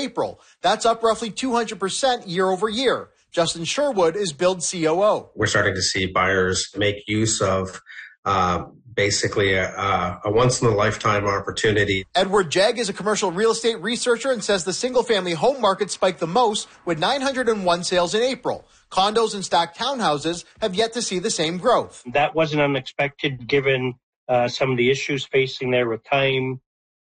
April. That's up roughly 200% year over year. Justin Sherwood is Build COO. We're starting to see buyers make use of basically a once-in-a-lifetime opportunity. Edward Jegg is a commercial real estate researcher and says the single-family home market spiked the most with 901 sales in April. Condos and stacked townhouses have yet to see the same growth. That wasn't unexpected given some of the issues facing there with time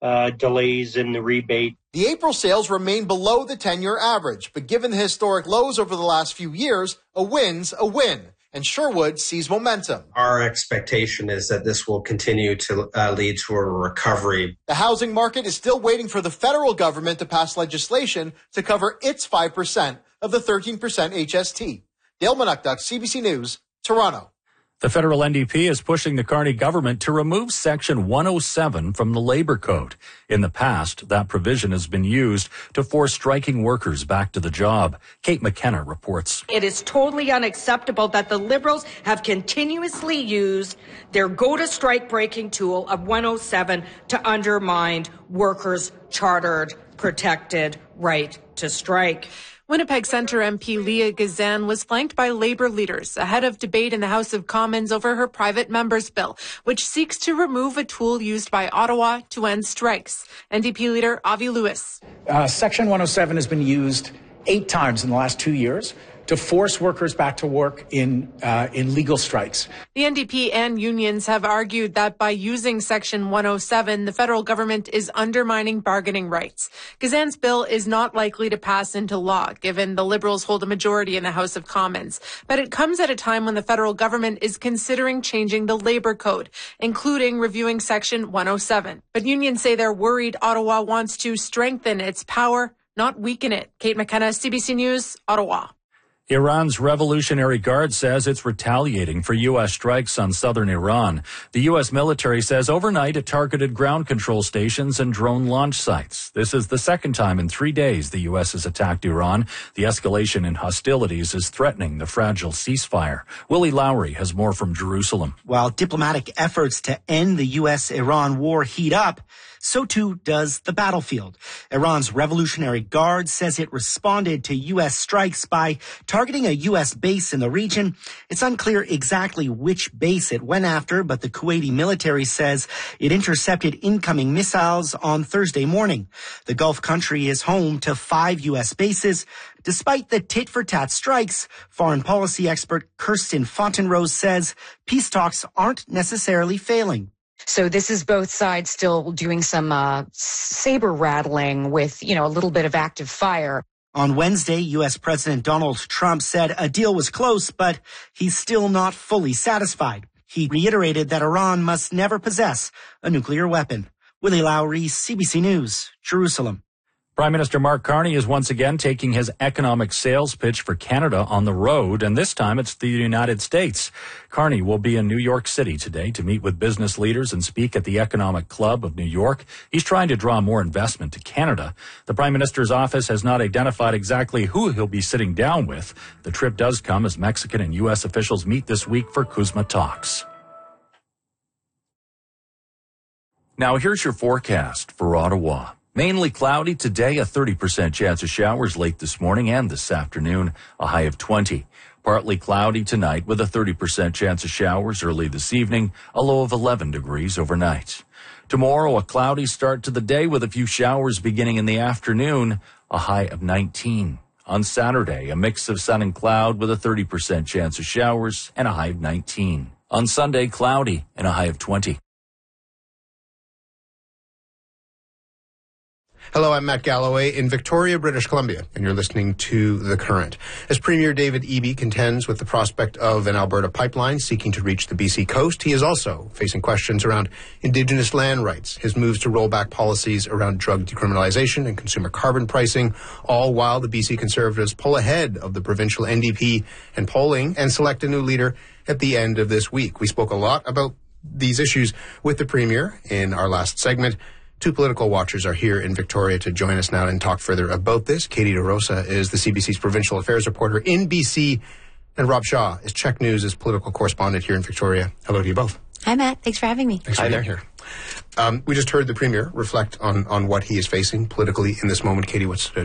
delays in the rebate. The April sales remain below the 10-year average, but given the historic lows over the last few years, a win's a win. And Sherwood sees momentum. Our expectation is that this will continue to lead to a recovery. The housing market is still waiting for the federal government to pass legislation to cover its 5% of the 13% HST. Dale Manukduk, CBC News, Toronto. The federal NDP is pushing the Carney government to remove Section 107 from the Labor Code. In the past, that provision has been used to force striking workers back to the job. Kate McKenna reports. It is totally unacceptable that the Liberals have continuously used their go-to-strike breaking tool of 107 to undermine workers' chartered, protected right to strike. Winnipeg Centre MP Leah Gazan was flanked by Labour leaders ahead of debate in the House of Commons over her private member's bill, which seeks to remove a tool used by Ottawa to end strikes. NDP leader Avi Lewis. Section 107 has been used 8 times in the last 2 years to force workers back to work in legal strikes. The NDP and unions have argued that by using Section 107, the federal government is undermining bargaining rights. Gazan's bill is not likely to pass into law, given the Liberals hold a majority in the House of Commons. But it comes at a time when the federal government is considering changing the Labor Code, including reviewing Section 107. But unions say they're worried Ottawa wants to strengthen its power, not weaken it. Kate McKenna, CBC News, Ottawa. Iran's Revolutionary Guard says it's retaliating for U.S. strikes on southern Iran. The U.S. military says overnight it targeted ground control stations and drone launch sites. This is the second time in 3 days the U.S. has attacked Iran. The escalation in hostilities is threatening the fragile ceasefire. Willie Lowry has more from Jerusalem. While diplomatic efforts to end the U.S.-Iran war heat up, so too does the battlefield. Iran's Revolutionary Guard says it responded to U.S. strikes by targeting a U.S. base in the region. It's unclear exactly which base it went after, but the Kuwaiti military says it intercepted incoming missiles on Thursday morning. The Gulf country is home to 5 U.S. bases. Despite the tit-for-tat strikes, foreign policy expert Kirsten Fontenrose says peace talks aren't necessarily failing. So this is both sides still doing some saber rattling with, a little bit of active fire. On Wednesday, U.S. President Donald Trump said a deal was close, but he's still not fully satisfied. He reiterated that Iran must never possess a nuclear weapon. Willie Lowry, CBC News, Jerusalem. Prime Minister Mark Carney is once again taking his economic sales pitch for Canada on the road, and this time it's the United States. Carney will be in New York City today to meet with business leaders and speak at the Economic Club of New York. He's trying to draw more investment to Canada. The Prime Minister's office has not identified exactly who he'll be sitting down with. The trip does come as Mexican and U.S. officials meet this week for CUSMA talks. Now here's your forecast for Ottawa. Mainly cloudy today, a 30% chance of showers late this morning and this afternoon, a high of 20. Partly cloudy tonight with a 30% chance of showers early this evening, a low of 11 degrees overnight. Tomorrow, a cloudy start to the day with a few showers beginning in the afternoon, a high of 19. On Saturday, a mix of sun and cloud with a 30% chance of showers and a high of 19. On Sunday, cloudy and a high of 20. Hello, I'm Matt Galloway in Victoria, British Columbia, and you're listening to The Current. As Premier David Eby contends with the prospect of an Alberta pipeline seeking to reach the BC coast, he is also facing questions around Indigenous land rights, his moves to roll back policies around drug decriminalization and consumer carbon pricing, all while the BC Conservatives pull ahead of the provincial NDP in polling and select a new leader at the end of this week. We spoke a lot about these issues with the Premier in our last segment. 2 political watchers are here in Victoria to join us now and talk further about this. Katie DeRosa is the CBC's provincial affairs reporter in BC, and Rob Shaw is Czech News' political correspondent here in Victoria. Hello to you both. Hi, Matt. Thanks for having me. Thanks for being here. We just heard the Premier reflect on what he is facing politically in this moment. Katie, what's